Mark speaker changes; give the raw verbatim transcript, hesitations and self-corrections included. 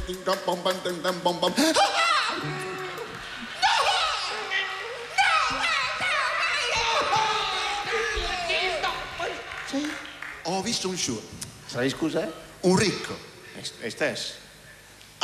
Speaker 1: Ho visto un show.
Speaker 2: Sai, scusa?
Speaker 1: Un ricco.
Speaker 2: E stessi.